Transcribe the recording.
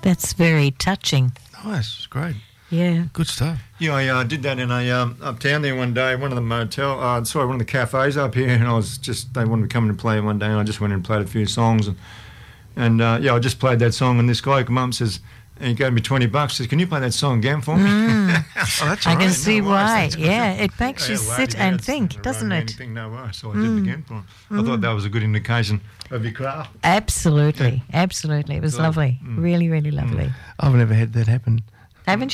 That's very touching. Nice, great. Yeah. Good stuff. Yeah, I did that in a uptown there one day. One of the one of the cafes up here, and they wanted to come in and play one day, and I just went in and played a few songs, and I just played that song, and this guy came up and says, and he gave me $20. Says, "Can you play that song again for me?" Oh, that's all I right. can see why. That's good. Yeah, it makes you sit and think, It doesn't won't it? mean anything, no worries. So I did it again for him. I thought that was a good indication of your craft. Absolutely, absolutely. It was lovely. Really, really lovely. I've never had that happen. Haven't